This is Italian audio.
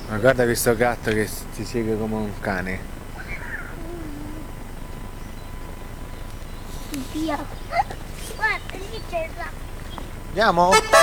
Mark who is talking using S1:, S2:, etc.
S1: Ma guarda questo gatto che ti segue come un cane.
S2: Via. Guarda, lì c'è il gatto.
S1: Andiamo?